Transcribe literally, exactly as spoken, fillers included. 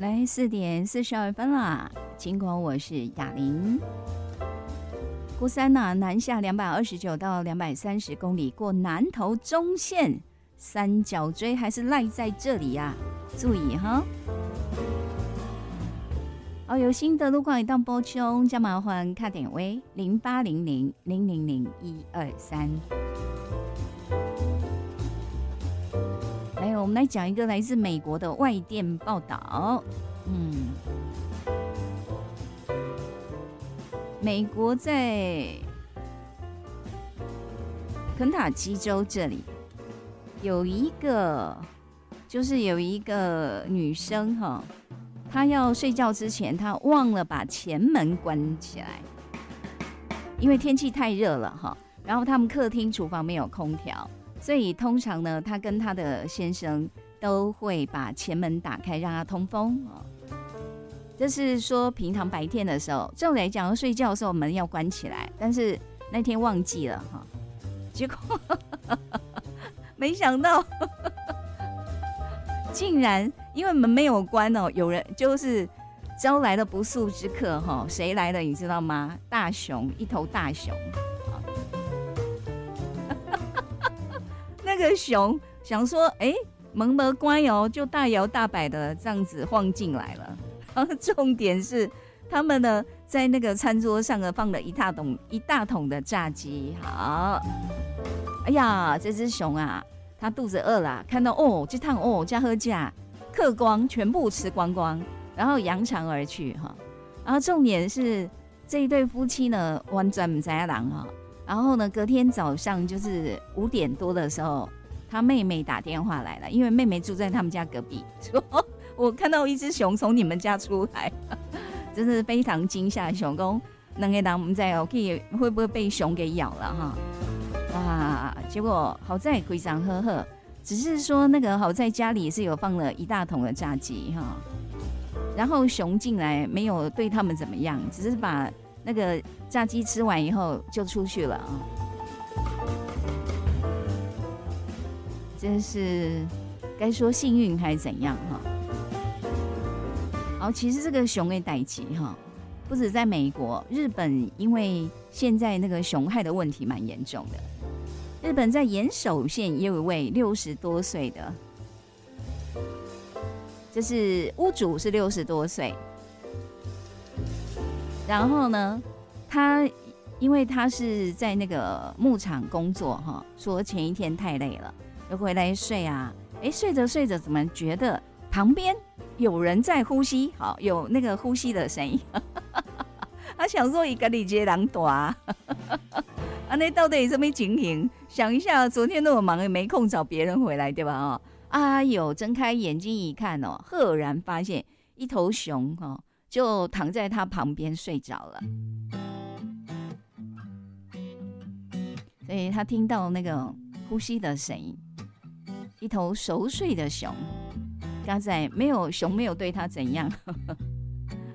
来四点四十二分啦，尽管我是雅玲。国三啊，南下两百二十九到两百三十公里，过南投中线，三角锥还是赖在这里啊，注意哈。哦，有新的路况一档补充，加麻烦卡点位零八零零零零零一二三。来，我们来讲一个来自美国的外电报道。嗯，美国在肯塔基州这里有一个，就是有一个女生哈，她要睡觉之前，她忘了把前门关起来，因为天气太热了哈。然后他们客厅、厨房没有空调。所以通常呢，她跟她的先生都会把前门打开，让它通风哦。这是说平常白天的时候，照理来讲睡觉的时候门要关起来，但是那天忘记了哈，结果没想到竟然因为门没有关哦，有人就是招来了不速之客哈，谁来了你知道吗？大熊，一头大熊。那个熊想说，哎、欸，门没关哦，就大摇大摆的这样子晃进来了。然后重点是，他们呢在那个餐桌上呢放了一大桶一大桶的炸鸡。好，哎呀，这只熊啊，它肚子饿了，看到哦，这趟哦加喝价，嗑光，全部吃光光，然后扬长而去哈。然后重点是这一对夫妻呢，完全不知道人哈。然后呢，隔天早上就是五点多的时候，他妹妹打电话来了，因为妹妹住在他们家隔壁，说我看到一只熊从你们家出来，真是非常惊吓。熊公两个人不知道会不会被熊给咬了哈？哇！结果好在非常呵呵，只是说那个好在家里是有放了一大桶的炸鸡哈，然后熊进来没有对他们怎么样，只是把那个炸鸡吃完以后就出去了啊！真是该说幸运还是怎样哈？好，其实这个熊的代志哈，不止在美国，日本因为现在那个熊害的问题蛮严重的。日本在岩手县也有一位六十多岁的，就是屋主是六十多岁。然后呢，他因为他是在那个牧场工作哈，说前一天太累了，就回来睡啊，哎，睡着睡着怎么觉得旁边有人在呼吸？好，有那个呼吸的声音。他想说一个里接狼多啊，啊，那到底什么情形？想一下，昨天那么忙也没空找别人回来，对吧？哦，啊有，睁开眼睛一看哦，赫然发现一头熊哦。就躺在他旁边睡着了，所以他听到那个呼吸的声音，一头熟睡的熊。刚才没有熊没有对他怎样，